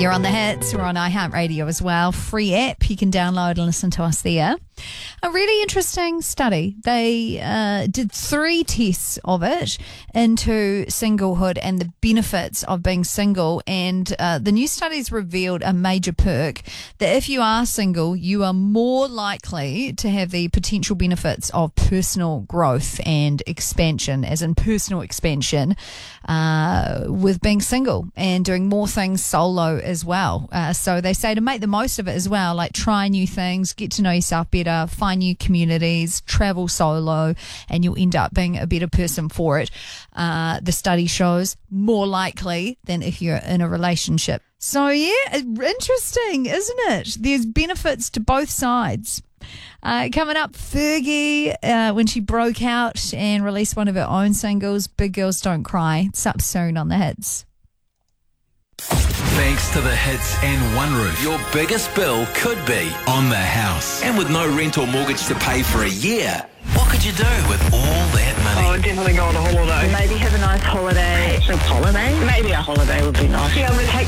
You're on the hits. We're on iHeartRadio as well. Free app. You can download and listen to us there. A really interesting study. They did 3 tests of it into singlehood and the benefits of being single. And the new studies revealed a major perk that if you are single, you are more likely to have the potential benefits of personal growth and expansion, as in personal expansion, with being single and doing more things solo as well. So they say to make the most of it as well, like try new things, get to know yourself better, find new communities, travel solo, and you'll end up being a better person for it. The study shows more likely than if you're in a relationship. So yeah, interesting, isn't it? There's benefits to both sides. Coming up, Fergie, when she broke out and released one of her own singles, Big Girls Don't Cry. It's up soon on the hits. Thanks to the hits and One Roof, your biggest bill could be on the house. And with no rent or mortgage to pay for a year, what could you do with all that money? Oh, definitely go on a holiday. Maybe have a nice holiday. Holiday? Maybe a holiday would be nice. Yeah, I'm going to take